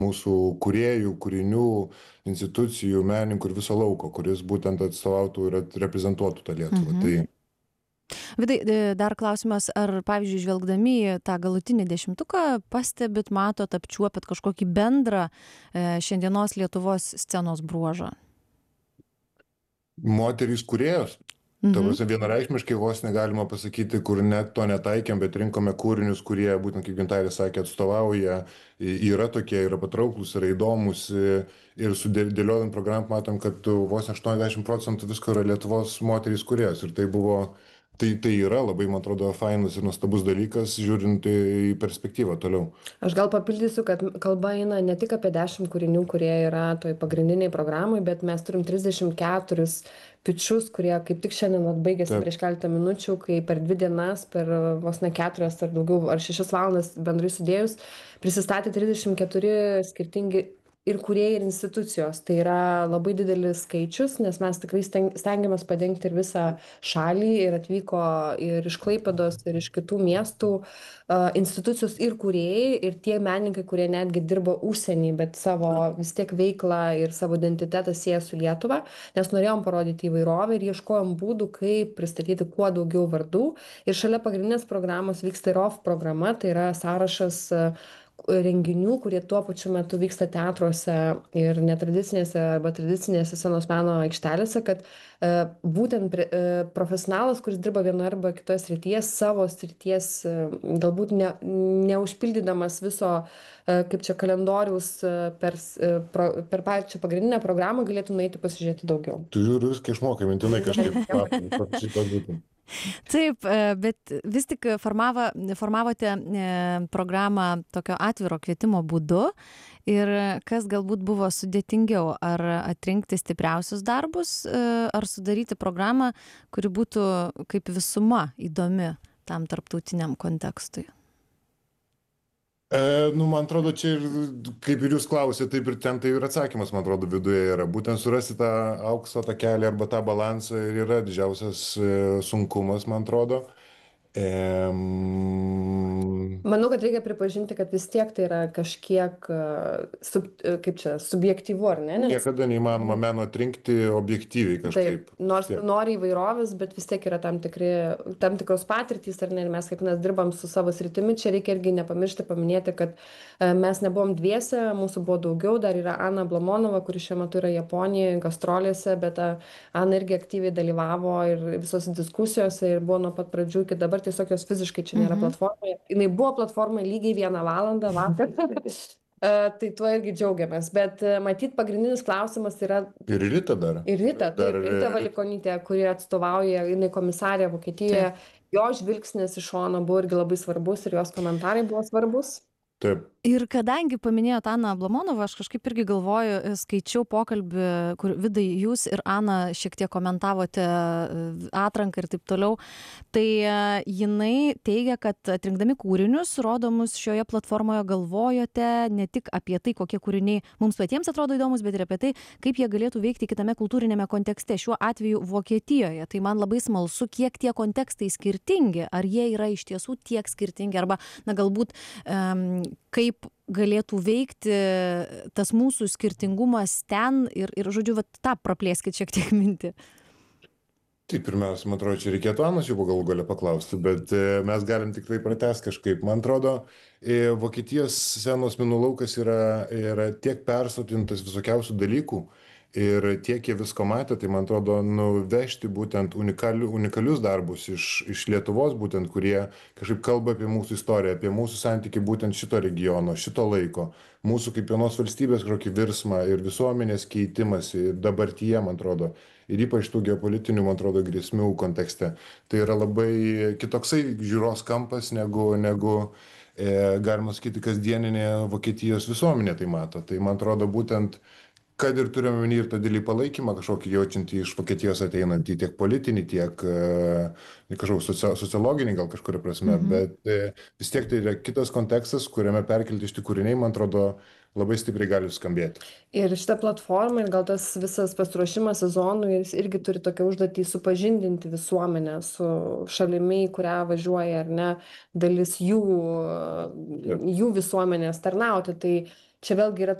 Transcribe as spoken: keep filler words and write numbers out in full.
mūsų kūrėjų, kūrinių, institucijų, menininkų ir viso lauko, kuris būtent atstovautų ir reprezentuotų tą Lietuvą. Mhm. Tai Vidai, dar klausimas, ar, pavyzdžiui, žvelgdami į tą galutinį dešimtuką, pastebit, matot, apčiuopėt kažkokį bendrą šiandienos Lietuvos scenos bruožą? Moterys kūrėjos. Ta Mhm. prasme, vienareikšmiškai vos negalima pasakyti, kur net to netaikėm, bet rinkome kūrinius, kurie, būtent kaip Gintarė sakė, atstovauja, yra tokie, yra patrauklus, yra įdomus ir sudėliojant programą matom, kad vos aštuoniasdešimt procentų visko yra Lietuvos moterys kūrėjos ir tai buvo, tai, tai yra labai, man atrodo, fainas ir nuostabus dalykas, žiūrint į perspektyvą toliau. Aš gal papildysiu, kad kalba eina ne tik apie dešimt kūrinių, kurie yra toj pagrindiniai programai, bet mes turim trisdešimt keturis pičius, kurie kaip tik šiandien vat baigėsi Taip. prieš keletą minučių, kai per dvi dienas, per vos ne keturias ar daugiau, ar šešias valandas bendrai sudėjus, prisistatė trisdešimt keturi skirtingi ir kūrėjai, ir institucijos. Tai yra labai didelis skaičius, nes mes tikrai steng- stengiamės padengti ir visą šalį, ir atvyko ir iš Klaipėdos, ir iš kitų miestų uh, institucijos ir kūrėjai, ir tie menininkai, kurie netgi dirbo užsienį, bet savo vis tiek veiklą ir savo identitetą sieja su Lietuva, nes norėjom parodyti įvairovę ir ieškojom būdų, kaip pristatyti kuo daugiau vardų. Ir šalia pagrindinės programos vyksta ir off programa, tai yra sąrašas uh, renginių, kurie tuo pačiu metu vyksta teatruose ir netradicinėse arba tradicinėse scenos meno aikštelėse, kad e, būtent pre, e, profesionalas, kuris dirba vienoje arba kitoje srityje, savo srities, e, galbūt ne, neužpildydamas viso, e, kaip čia kalendoriaus e, per, e, pro, per pačią pagrindinę programą, galėtų nueiti pasižiūrėti daugiau. Tu žiūri viską išmokai, mintinai kažkaip šito būtent. Taip, bet vis tik formavo, formavote programą tokio atviro kvietimo būdu ir kas galbūt buvo sudėtingiau, ar atrinkti stipriausius darbus, ar sudaryti programą, kuri būtų kaip visuma įdomi tam tarptautiniam kontekstui? E, nu, man atrodo, čia ir, kaip ir jūs klausėte, taip ir ten tai ir atsakymas, man atrodo, viduje yra. Būtent surasti tą aukso takelį arba tą balansą ir yra didžiausias e, sunkumas, man atrodo. E, Manau, kad reikia pripažinti, kad vis tiek tai yra kažkiek, sub, kaip čia, subjektyvu, ar ne? Nes... Niekada neįmanoma meno atrinkti objektyviai kažkaip. Taip, nors tiek. Nori įvairovės, bet vis tiek yra tam, tikri, tam tikros patirtys, ar ne? Ir mes kaip mes dirbam su savo sritimi, čia reikia irgi nepamiršti paminėti, kad mes nebuvom dviese, mūsų buvo daugiau, dar yra Ana Blamonova, kuri šiuo metu yra Japonijoje, gastrolėse, bet Ana irgi aktyviai dalyvavo ir visose diskusijose ir buvo nuo pat pradžių iki dabar, tiesiog jos fiziškai čia nėra mhm. platformoje. Jis buvo platformoje lygiai vieną valandą vakar. Uh, tai tuo irgi džiaugiamės, bet uh, matyt pagrindinis klausimas yra... Ir Rita dar. Ir Rita, dar... taip, Rita Valikonytė, kuri atstovauja, jinai komisarė Vokietijoje, taip. Jo žvilgsnis iš šono buvo irgi labai svarbus ir jos komentarai buvo svarbus. Taip. Ir kadangi paminėjot Aną Blamonovą, aš kažkaip irgi galvoju, skaičiau pokalbį, kur Vidai jūs ir Ana šiek tiek komentavote atranką ir taip toliau, tai jinai teigia, kad atrinkdami kūrinius, rodomus šioje platformoje, galvojote ne tik apie tai, kokie kūriniai mums patiems atrodo įdomus, bet ir apie tai, kaip jie galėtų veikti kitame kultūrinėme kontekste, šiuo atveju Vokietijoje. Tai man labai smalsu, kiek tie kontekstai skirtingi, ar jie yra iš tiesų tiek skirtingi, arba, na, galbūt um, kaip galėtų veikti tas mūsų skirtingumas ten ir, ir žodžiu, va, tą praplėskit šiek tiek mintį. Tai pirmiausia, man atrodo, čia reikėtų Anos jau galų galę paklausti, bet e, mes galim tikrai pratęsti kažkaip. Man atrodo, e, Vokietijos scenos menų laukas yra, yra tiek persotintas visokiausių dalykų ir tiek jie visko matė, tai man atrodo, nuvežti būtent unikaliu, unikalius darbus iš, iš Lietuvos, būtent, kurie kažkaip kalba apie mūsų istoriją, apie mūsų santykį būtent šito regiono, šito laiko, mūsų kaip vienos valstybės kažkokį virsmą ir visuomenės keitimąsi ir dabartyje, man atrodo, ir ypač tų geopolitinių, man atrodo, grėsmių kontekste. Tai yra labai kitoksai žiūros kampas, negu, negu e, galima sakyti, kasdieninė Vokietijos visuomenė tai mato. Tai man atrodo, būtent kad ir turime ir tą didelį palaikymą kažkokį jaučiantį iš Vokietijos ateinantį tiek politinį, tiek e, kažkokį socia sociologinį gal kažkuria prasme, mm-hmm. bet e, vis tiek tai yra kitas kontekstas, kuriame perkelti iš kūriniai, man atrodo, labai stipriai gali skambėti. Ir šitą platformą ir gal tas visas pasiruošimas sezonui jis irgi turi tokią užduotį supažindinti visuomenę su šalimi, į kurią važiuoja, ar ne, dalis jų, jų visuomenės tarnauti. Tai čia vėlgi yra